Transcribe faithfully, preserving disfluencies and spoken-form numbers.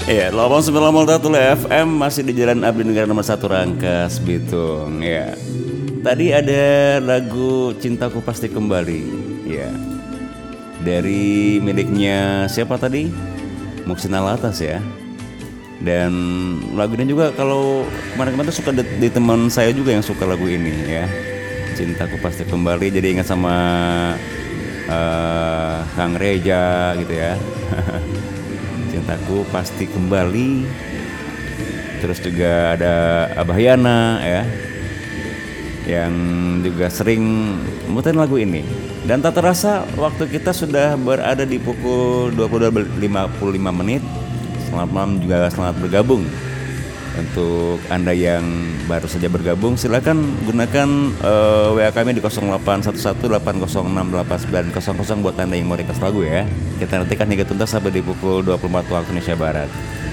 Iya, delapan puluh sembilan koma satu F M masih di Jalan Abdi Negara nomor satu Rangkas Bitung. Ya, tadi ada lagu Cintaku Pasti Kembali. Ya, dari miliknya siapa tadi? Muhsin Alatas ya. Dan lagu ini juga kalau kemarin-kemarin tuh suka di, di teman saya juga yang suka lagu ini ya. Cintaku Pasti Kembali, jadi ingat sama uh, Kang Reja gitu ya. Cintaku Pasti Kembali. Terus juga ada Abah Yana ya, yang juga sering muterin lagu ini. Dan tak terasa waktu kita sudah berada di pukul dua puluh dua lima puluh lima menit. Selamat malam juga, selamat bergabung. Untuk Anda yang baru saja bergabung, silakan gunakan uh, W A kami di nol delapan satu satu delapan nol enam delapan sembilan nol nol buat Anda yang mau request lagu ya. Kita nantikan hingga tuntas sampai di pukul dua puluh empat waktu Indonesia Barat.